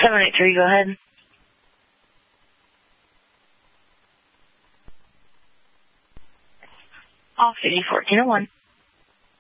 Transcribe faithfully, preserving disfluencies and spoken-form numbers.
seven eight three, go ahead. Off duty fourteen oh one.